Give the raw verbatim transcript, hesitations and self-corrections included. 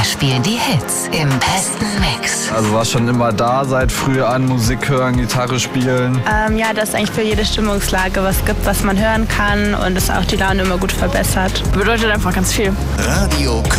Er spielt die Hits im besten Mix. Also war schon immer da, seit früh an, Musik hören, Gitarre spielen. Ähm, ja, dass es eigentlich für jede Stimmungslage was gibt, was man hören kann und es auch die Laune immer gut verbessert. Bedeutet einfach ganz viel. Radio Köln.